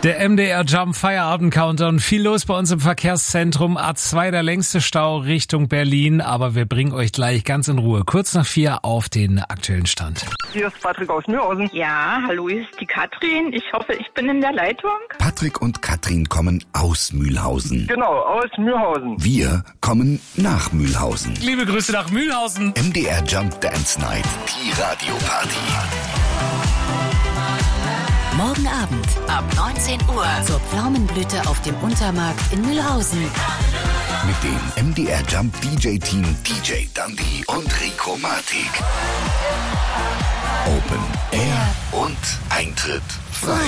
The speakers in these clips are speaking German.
Der MDR Jump Feierabend Countdown. Viel los bei uns im Verkehrszentrum. A2 der längste Stau Richtung Berlin. Aber wir bringen euch gleich ganz in Ruhe kurz nach 4 auf den aktuellen Stand. Hier ist Patrick aus Mühlhausen. Ja, hallo, hier ist die Katrin. Ich hoffe, ich bin in der Leitung. Patrick und Katrin kommen aus Mühlhausen. Genau, aus Mühlhausen. Wir kommen nach Mühlhausen. Liebe Grüße nach Mühlhausen. MDR Jump Dance Night, die Radioparty. Morgen Abend ab 19 Uhr zur Pflaumenblüte auf dem Untermarkt in Mühlhausen. Mit dem MDR Jump DJ-Team DJ Dundee und Rico Matic. Open Air und Eintritt frei.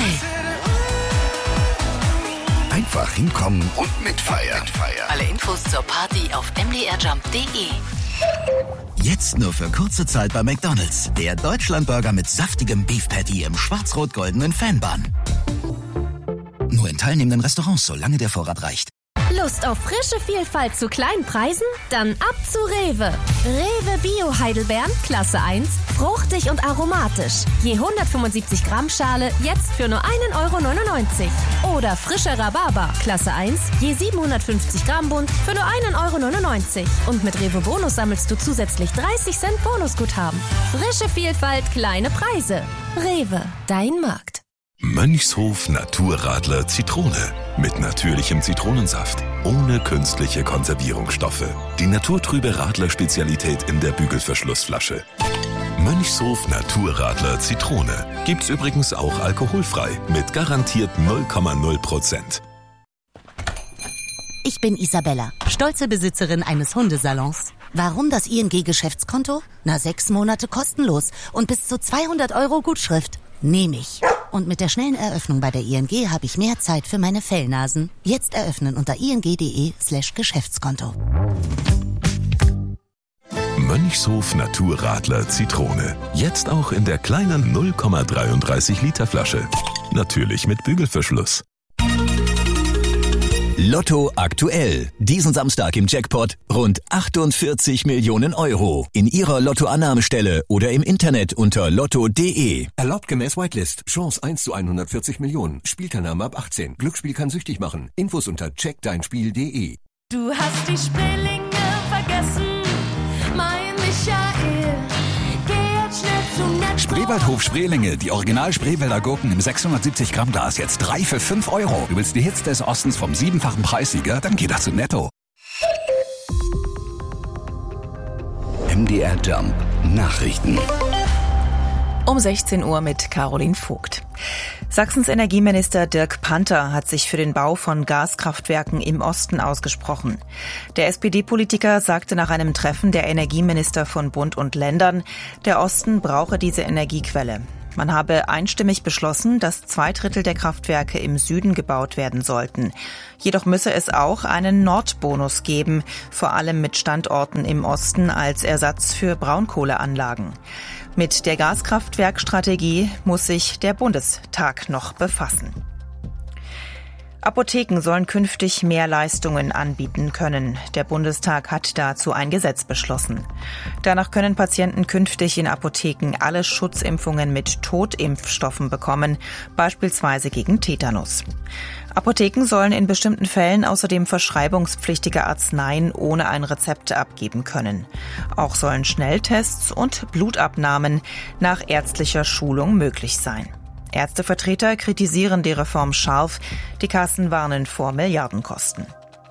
Einfach hinkommen und mitfeiern. Alle Infos zur Party auf mdrjump.de. Jetzt nur für kurze Zeit bei McDonald's. Der Deutschlandburger mit saftigem Beef Patty im schwarz-rot-goldenen Fanbun. Nur in teilnehmenden Restaurants, solange der Vorrat reicht. Lust auf frische Vielfalt zu kleinen Preisen? Dann ab zu Rewe. Rewe Bio Heidelbeeren, Klasse 1, fruchtig und aromatisch. Je 175 Gramm Schale, jetzt für nur 1,99 €. Oder frischer Rhabarber, Klasse 1, je 750 Gramm Bund, für nur 1,99 €. Und mit Rewe Bonus sammelst du zusätzlich 30 Cent Bonusguthaben. Frische Vielfalt, kleine Preise. Rewe, dein Markt. Mönchshof Naturradler Zitrone. Mit natürlichem Zitronensaft. Ohne künstliche Konservierungsstoffe. Die naturtrübe Radler-Spezialität in der Bügelverschlussflasche. Mönchshof Naturradler Zitrone. Gibt's übrigens auch alkoholfrei. Mit garantiert 0,0%. Ich bin Isabella, stolze Besitzerin eines Hundesalons. Warum das ING-Geschäftskonto? 6 Monate kostenlos und bis zu 200 € Gutschrift. Nehme ich. Und mit der schnellen Eröffnung bei der ING habe ich mehr Zeit für meine Fellnasen. Jetzt eröffnen unter ing.de/Geschäftskonto. Mönchshof Naturradler Zitrone. Jetzt auch in der kleinen 0,33 Liter Flasche. Natürlich mit Bügelverschluss. Lotto aktuell. Diesen Samstag im Jackpot rund 48 Millionen €. In Ihrer Lottoannahmestelle oder im Internet unter lotto.de. Erlaubt gemäß Whitelist. Chance 1 zu 140 Millionen. Spielteilnahme ab 18. Glücksspiel kann süchtig machen. Infos unter checkdeinspiel.de. Du hast die Spreelinge vergessen, mein Michael. Geh jetzt schnell zum Netto. Spreewaldhof Spreelinge, die Original-Spreewälder Gurken im 670 Gramm Glas, jetzt 3 für 5 €. Du willst die Hits des Ostens vom 7-fachen Preissieger? Dann geh doch zu Netto. MDR Jump Nachrichten. Um 16 Uhr mit Caroline Vogt. Sachsens Energieminister Dirk Panther hat sich für den Bau von Gaskraftwerken im Osten ausgesprochen. Der SPD-Politiker sagte nach einem Treffen der Energieminister von Bund und Ländern, der Osten brauche diese Energiequelle. Man habe einstimmig beschlossen, dass 2/3 der Kraftwerke im Süden gebaut werden sollten. Jedoch müsse es auch einen Nordbonus geben, vor allem mit Standorten im Osten als Ersatz für Braunkohleanlagen. Mit der Gaskraftwerkstrategie muss sich der Bundestag noch befassen. Apotheken sollen künftig mehr Leistungen anbieten können. Der Bundestag hat dazu ein Gesetz beschlossen. Danach können Patienten künftig in Apotheken alle Schutzimpfungen mit Totimpfstoffen bekommen, beispielsweise gegen Tetanus. Apotheken sollen in bestimmten Fällen außerdem verschreibungspflichtige Arzneien ohne ein Rezept abgeben können. Auch sollen Schnelltests und Blutabnahmen nach ärztlicher Schulung möglich sein. Ärztevertreter kritisieren die Reform scharf, die Kassen warnen vor Milliardenkosten.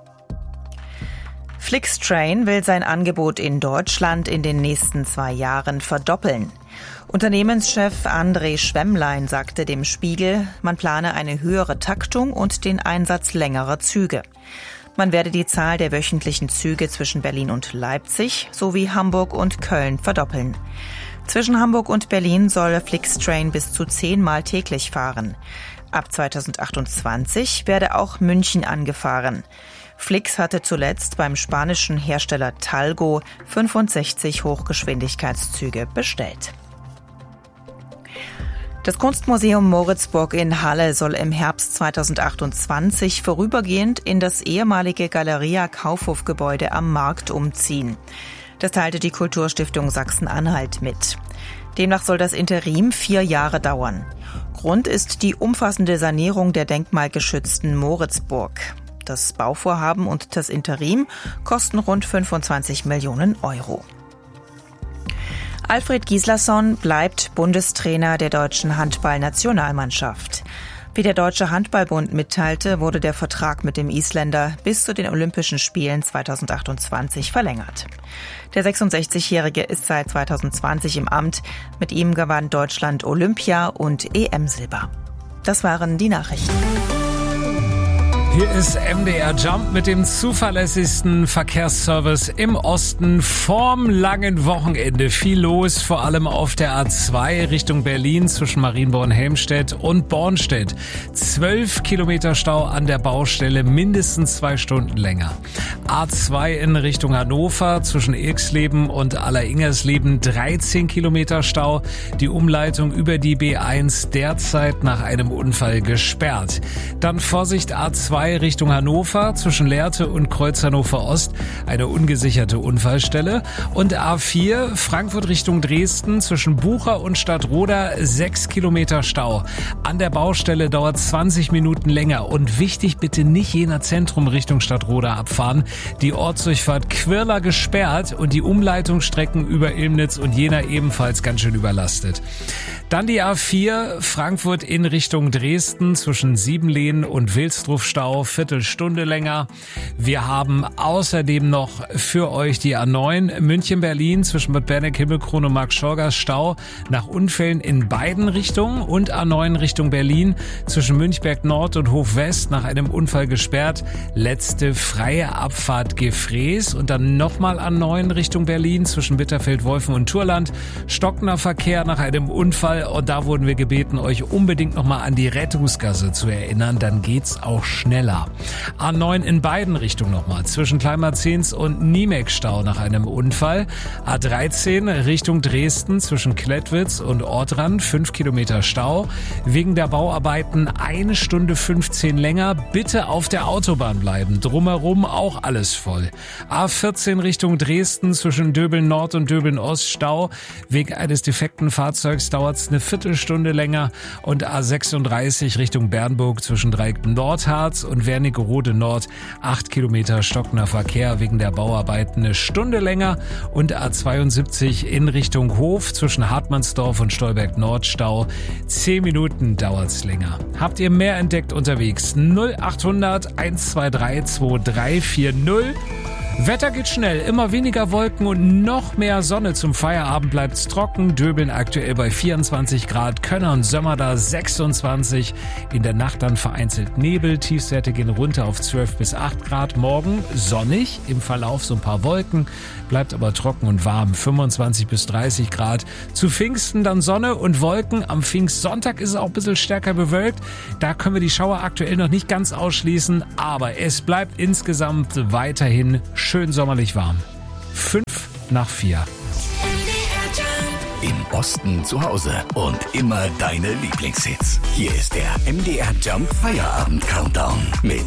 Flixtrain will sein Angebot in Deutschland in den nächsten 2 Jahren verdoppeln. Unternehmenschef André Schwemmlein sagte dem Spiegel, man plane eine höhere Taktung und den Einsatz längerer Züge. Man werde die Zahl der wöchentlichen Züge zwischen Berlin und Leipzig sowie Hamburg und Köln verdoppeln. Zwischen Hamburg und Berlin soll Flixtrain bis zu 10-mal täglich fahren. Ab 2028 werde auch München angefahren. Flix hatte zuletzt beim spanischen Hersteller Talgo 65 Hochgeschwindigkeitszüge bestellt. Das Kunstmuseum Moritzburg in Halle soll im Herbst 2028 vorübergehend in das ehemalige Galeria Kaufhofgebäude am Markt umziehen. Das teilte die Kulturstiftung Sachsen-Anhalt mit. Demnach soll das Interim 4 Jahre dauern. Grund ist die umfassende Sanierung der denkmalgeschützten Moritzburg. Das Bauvorhaben und das Interim kosten rund 25 Millionen Euro. Alfred Gislason bleibt Bundestrainer der deutschen Handball-Nationalmannschaft. Wie der Deutsche Handballbund mitteilte, wurde der Vertrag mit dem Isländer bis zu den Olympischen Spielen 2028 verlängert. Der 66-Jährige ist seit 2020 im Amt. Mit ihm gewann Deutschland Olympia- und EM-Silber. Das waren die Nachrichten. Hier ist MDR Jump mit dem zuverlässigsten Verkehrsservice im Osten vorm langen Wochenende. Viel los, vor allem auf der A2 Richtung Berlin zwischen Marienborn-Helmstedt und Bornstedt. 12 Kilometer Stau an der Baustelle, mindestens 2 Stunden länger. A2 in Richtung Hannover zwischen Irxleben und Alleringsersleben 13 Kilometer Stau. Die Umleitung über die B1 derzeit nach einem Unfall gesperrt. Dann Vorsicht A2 Richtung Hannover zwischen Lehrte und Kreuz Hannover Ost, eine ungesicherte Unfallstelle. Und A4 Frankfurt Richtung Dresden zwischen Bucher und Stadtroda 6 Kilometer Stau. An der Baustelle dauert 20 Minuten länger. Und wichtig, bitte nicht Jena Zentrum Richtung Stadtroda abfahren. Die Ortsdurchfahrt Quirla gesperrt und die Umleitungsstrecken über Ilmnitz und Jena ebenfalls ganz schön überlastet. Dann die A4 Frankfurt in Richtung Dresden zwischen Siebenlehn und Wilsdruf Stau, Viertelstunde länger. Wir haben außerdem noch für euch die A9 München-Berlin zwischen Bad Berneck-Himmelkron und Marktschorgers Stau nach Unfällen in beiden Richtungen und A9 Richtung Berlin zwischen Münchberg Nord und Hof West nach einem Unfall gesperrt. Letzte freie Abfahrt Gefrees und dann nochmal A9 Richtung Berlin zwischen Bitterfeld-Wolfen und Turland. Stockender Verkehr nach einem Unfall. Und da wurden wir gebeten, euch unbedingt nochmal an die Rettungsgasse zu erinnern. Dann geht's auch schneller. A9 in beiden Richtungen nochmal. Zwischen Kleinmarzens und Niemeck-Stau nach einem Unfall. A13 Richtung Dresden zwischen Klettwitz und Ortrand 5 Kilometer Stau. Wegen der Bauarbeiten 1 Stunde 15 länger. Bitte auf der Autobahn bleiben. Drumherum auch alles voll. A14 Richtung Dresden zwischen Döbeln Nord und Döbeln Ost Stau. Wegen eines defekten Fahrzeugs dauert's eine Viertelstunde länger. Und A36 Richtung Bernburg zwischen Dreieckben Nordharz und Wernigerode Nord 8 Kilometer stockender Verkehr wegen der Bauarbeiten eine Stunde länger. Und A72 in Richtung Hof zwischen Hartmannsdorf und Stolberg Nord Stau 10 Minuten dauert's länger. Habt ihr mehr entdeckt unterwegs? 0800 123 2340. Wetter geht schnell, immer weniger Wolken und noch mehr Sonne. Zum Feierabend bleibt's trocken. Döbeln aktuell bei 24 Grad, Könner und Sömmerda 26. In der Nacht dann vereinzelt Nebel. Tiefstwerte gehen runter auf 12 bis 8 Grad. Morgen sonnig, im Verlauf so ein paar Wolken. Bleibt aber trocken und warm, 25 bis 30 Grad. Zu Pfingsten dann Sonne und Wolken. Am Pfingstsonntag ist es auch ein bisschen stärker bewölkt. Da können wir die Schauer aktuell noch nicht ganz ausschließen. Aber es bleibt insgesamt weiterhin schön sommerlich warm. 5 nach 4. Im Osten zu Hause und immer deine Lieblingshits. Hier ist der MDR Jump Feierabend Countdown mit